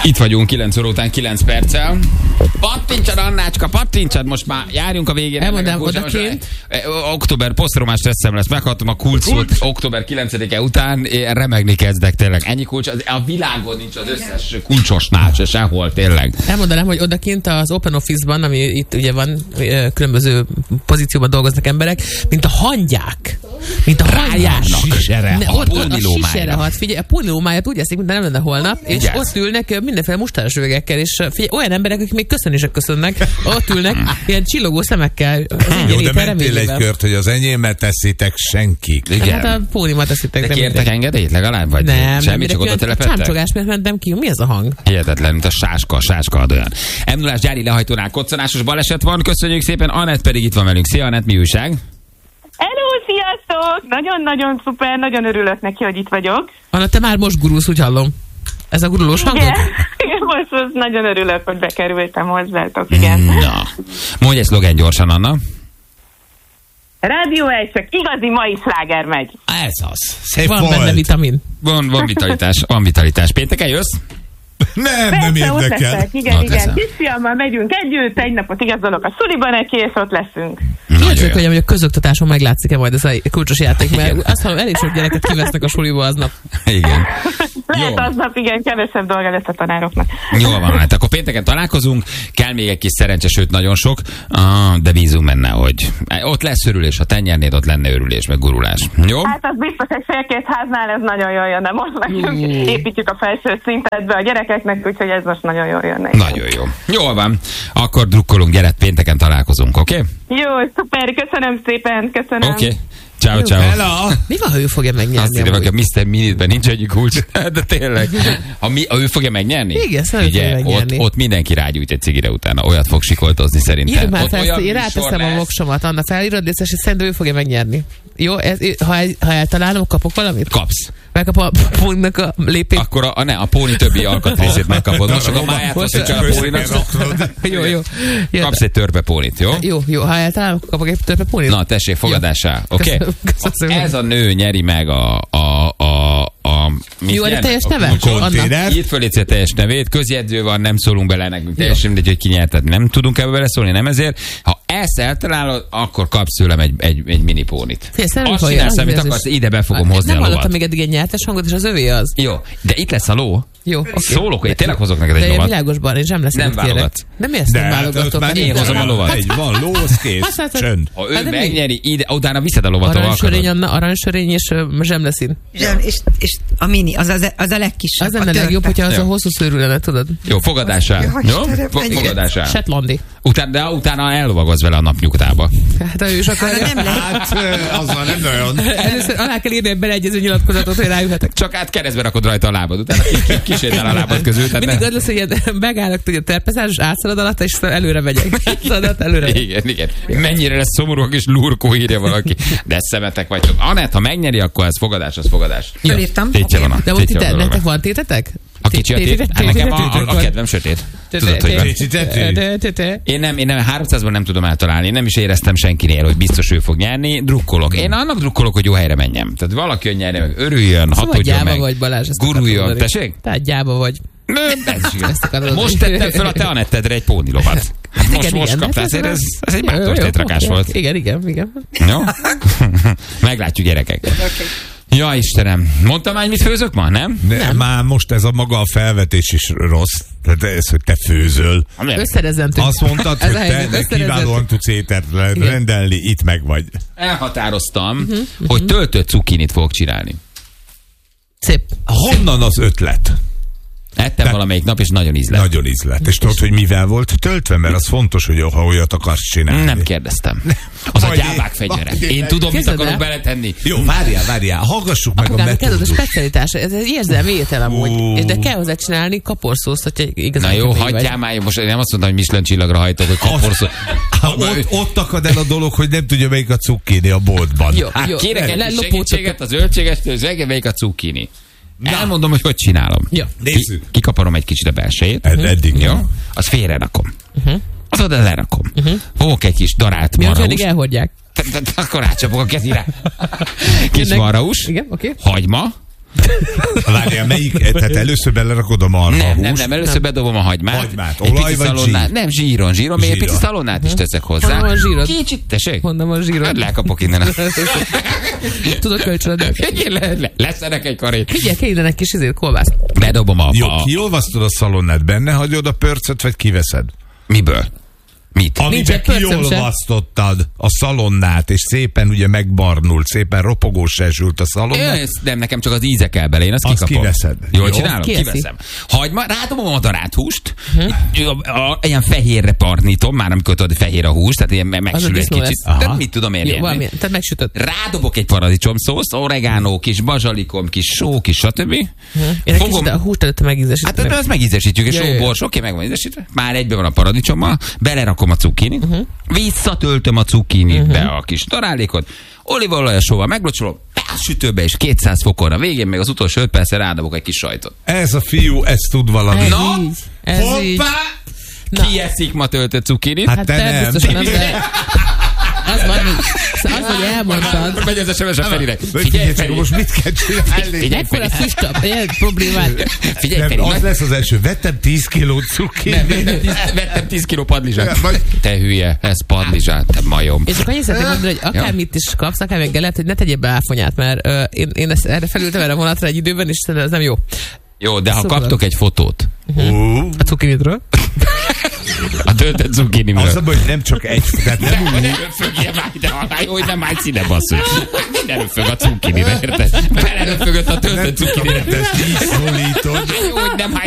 Itt vagyunk 9 óra után 9 perccel. Pattintsad, Annácska, pattintsad, most már járjunk a végére. Elmondám odakint. Október, posztromás stresszem lesz, meghattam a kulcsot október 9-e után, én remegni kezdek tényleg. Ennyi kulcs, a világon nincs az összes kulcsosnál, se sehol tényleg. Elmondanám, hogy odakint az Open Office-ban, ami itt ugye van, különböző pozícióban dolgoznak emberek, mint a hangyák. Mint a hangyák. Ott a sisere hat. Figyelj, a pónilómáját úgy eszik, mint nem lenne holnap, és ott ülnek mindenféle mustáros üvegekkel, és figyelj, olyan emberek, akik még köszönések köszönnek, ott ülnek, ilyen csillogó szemekkel. Jó, de mentél egy kört, hogy az enyémet teszitek senki. Igen. Hát a pónimat teszitek. De kértek engedélyt legalább? Vagy nem. Semmi, csak oda telepettek? Csámcsogás miatt mentem ki. Mi ez a hang? Hihetetlen, mint a sáska ad olyan. M0-ás gyári lehajtónál koccanásos baleset van, köszönjük szépen. Anett pedig itt van velünk. Szia, Anett, mi újság? Hello, sziasztok! Nagyon-nagyon szuper, nagyon örülök neki, hogy itt vagyok. Anna, te már most gurulsz, úgy hallom. Ez a gurulós hangod? Igen, most nagyon örülök, hogy bekerültem hozzátok, igen. Na, mondj egy szlogen gyorsan, Anna. Rádió 1, csak igazi mai sláger megy. Ez az. Szép van volt. benne vitamin. Van vitalitás, van vitalitás. Pénteken jössz? Nem érdekel. Igen. Kisfiammal megyünk együtt, egy napot igazolok a suliban neki, és ott leszünk. Kérdezik, hogy a közoktatáson meglátszik-e majd ez a kulcsos játék, mert azt hallom, elég sok gyereket kivesznek a suliba aznap. Igen. Lehet aznap, igen, kevesebb dolga lesz a tanároknak. Jól van, hát akkor pénteken találkozunk, kell még egy kis szerencse, sőt nagyon sok, de bízunk benne, hogy ott lesz örülés, ha te nyernéd, ott lenne örülés, meg gurulás. Jó? Hát az biztos, egy fél-két háznál ez nagyon jól jönne. Most nekünk építjük a felső szintet be a gyerekeknek, úgyhogy ez most nagyon jól jönne. Nagyon jó. Jól van. Akkor drukkolunk, gyere, pénteken találkozunk, oké? Okay? Jó, szuper, köszönöm szépen, köszönöm. Oké. Okay. Ciao. Mi van, ha ő fogja megnyerni? Azt írja, hogy a Mr. Minitben nincs egy kulcs. De tényleg. Ha ő fogja megnyerni? Igen, fogja megnyerni. Ott mindenki rágyújt egy cigire utána. Olyat fog sikoltozni szerintem. Írd már fel, én ráteszem a voksomat. Anna, felírod, és szerintem ő fogja megnyerni. Jó? Ha eltalálom, kapok valamit? Kapsz. Megkap a póninak a lépét. Akkor a póni többi alkatrészét megkapod. Most csak a máját azt, csak a póninak. Jó. Kapsz egy törpe pónit, jó? Jó. Ha eltalálom, kapok egy törpe pónit. Na, tessék, fogadásá. Oké? Ez a nő nyeri meg jó, a teljes neve? Írt föl a teljes nevét, közjegyző van, nem szólunk bele nekünk, teljesen mindegy, hogy ki nyert, nem tudunk ebbe beleszólni, nem ezért. Ha ezt eltalálod, akkor kapsz tőlem egy mini pónit. Azt csinálsz, amit akarsz, ide be fogom hozni a lovat. Nem hallottam még eddig egy nyertes hangot, és az övé az. Jó, de itt lesz a ló. Jó, okay. Szólok, hogy tényleg hozok neked egy lovat. De világosban, és nem lesz. Nem válogatsz. Nem érsz, nem válogatok. Én hozom a lovat. Egy van, lóz, kész, csönd. Ha ő megnyeri, ide, utána viszed a lovat, ahol akarod. Aranysörény és zsemleszín. És a mini, az a legkisebb. Az lenne legjobb, hogyha az a hosszú szőrű lenne, tudod? Jó, fogadásá. Jó? Fogadásá. Shetlandi. Utána ellovagolsz vele a napnyugtába. Hát ő is akarja. Hát, azzal nem nagyon. Először alá kell írni egy beleegyező nyilatkozatot, hogy rájöhetek. Csak keresztbe rakod rajta a lábad, utána kísérd el a lábad közül. Mindig az lesz, hogy megállok, tudja, terpezás, és átszalad alatt, és előre megyek. Igen. Mennyire lesz szomorúak és lurkó, írja valaki. De szemetek vagytok. Anett, ha megnyeri, akkor ez fogadás, az fogadás. Fölírtam. Tétje van. De most nektek van tétetek? A kicsi a tét? Nekem a kedvem sötét. Tudod, hogy van. Én nem 300-ban nem tudom eltalálni. Nem is éreztem senkinél, hogy biztos ő fog nyerni. Drukkolok. Én annak drukkolok, hogy jó helyre menjem. Tehát valaki jön nyerni, meg örüljön, hatodjon meg. Vagy, Balázs, guruljon. Tessék? Tehát gyába vagy. Most tettem fel a te Anettedre egy pónilovat. Most kaptál, ez egy bátor tétrakás volt. Igen. Jó? Meglátjuk, gyerekek. Ja, Istenem. Mondtam már, mit főzök ma, nem? Már most ez a maga a felvetés is rossz. Tehát ez, hogy te főzöl. Összerezentünk. Azt mondtad, hogy te kiválóan tudsz ételt rendelni, itt meg vagy. Elhatároztam, hogy töltött cukinit fogok csinálni. Szép. Honnan az ötlet? Ettem valamelyik nap, és nagyon ízlett. Nagyon ízlett. És tudod, hogy mivel volt töltve? Mert az fontos, hogy ha olyat akarsz csinálni. Nem kérdeztem. Az a gyábák fegyvere. Én tudom, mit akarok beletenni. Jó, várjál. Hallgassuk meg a metódust. Ez a specialitás. Ez egy érzelmi étel amúgy. De kell hozzá csinálni kaporszószt, hogyha igazán. Na jó, hagyjál már. Most én nem azt mondtam, hogy Michelin csillagra hajtok, hogy kaporszó. Ott akad el a dolog, hogy nem tudja, melyik a cukkini a boltban. Kérek egy segítséget a zöldségestől, melyik a cukkini. Elmondom, hogy csinálom. Ja. Kikaparom egy kicsit a belsejét. Eddig. Jó? Azt félre rakom. Az oda lerakom. Fogok egy kis darált marhaúst. Mi az, elhordják? Akkor rácsapok a kezire. Kis marhaús, hagyma, Várjál, tehát először belerakod a marhahúst? Nem, először bedobom a hagymát. Olaj vagy zsír? Nem, zsíron, még egy pici szalonnát is teszek hozzá. Honnan van zsírod? Kicsit, tessék? Honnan van zsírod? Hát lekapok innen. Tudod kölcsönöd? Leszerek egy karét. Figyelj, kell innen egy kis kolbászt. Bedobom Jó, kiolvasztod a szalonnát, benne hagyod a pörcöt, vagy kiveszed? Miből? Mit? Amiben kiolvasztottad a szalonnát, és szépen ugye megbarnult, szépen ropogós sült a szalonnát. Nem, nekem csak az íze kell bele, én azt kikapom. Kiveszed. Jól csinálom? Kiveszem. Hagyma, rádobom a daráthúst, ilyen fehérre parnítom, már amikor tudod, fehér a hús, tehát ilyen megsül egy kicsit. De mit tudom én? Tehát megsütött. Rádobok egy paradicsomszószt, oregánó, kis bazsalikom, kis só, kis stb. Én kicsit a húst előtte megízesíteni. Hát azt megízesítjük, és sóbors, oké, meg van ízesítve. Már egyben van a paradicsommal, belerakom a cukkinit, visszatöltöm a cukkinit be a kis darálékot, olívaolajasóval meglocsolom, a sütőbe és 200 fokon, a végén még az utolsó 5 percre rádobok egy kis sajtot. Ez a fiú, ez tud valami. Hoppá! Ki eszik ma töltött cukkinit? Hát te nem. Biztosan nem, de... Az, hogy elmondtad. Megy az SMS a Ferinek. Figyelj, Feri, most mit kell csinálni? Ekkora füstap, ilyen problémát. Figyelj, Feri. Az lesz az első. Vettem 10 kiló cukkinit. Vettem 10 kiló padlizsát. Te hülye, ez padlizsát, te majom. És akkor annyit szeretném mondani, hogy akármit is kapsz, akármilyen lehet, hogy ne tegyél be áfonyát, mert én ezt erre felültem erre a vonatra egy időben, és szerintem ez nem jó. Jó, de ha kaptok egy fotót. A cukkinitről? A töltött cukkinimről. Az a baj, hogy nem csak egy, tehát nem úgy. Hogy nem állj színe, basszus. Minden röfög a cukkinire, érted? Beleröfögött a töltött cukkinire. Ezt így szólítod. Hogy nem